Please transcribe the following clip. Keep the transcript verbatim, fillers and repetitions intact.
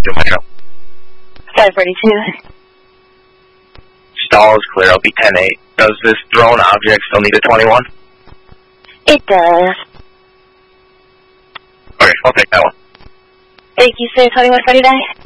do my job. five forty-two. Stall is clear. I'll be ten eight. Does this drone object still need a twenty-one? It does. Okay, I'll take that one. Thank you, sir. twenty-one forty-nine.